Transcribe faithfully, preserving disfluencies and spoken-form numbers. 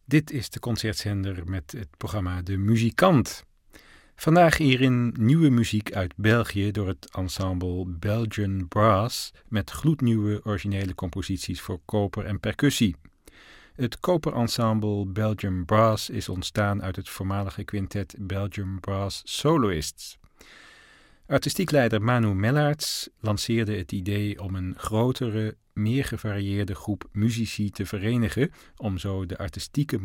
Dit is de concertzender met het programma De Muzikant. Vandaag hierin nieuwe muziek uit België door het ensemble Belgian Brass met gloednieuwe originele composities voor koper en percussie. Het koperensemble Belgian Brass is ontstaan uit het voormalige quintet Belgian Brass Soloists. Artistiek leider Manu Mellaerts lanceerde het idee om een grotere, meer gevarieerde groep muzici te verenigen, om zo de artistieke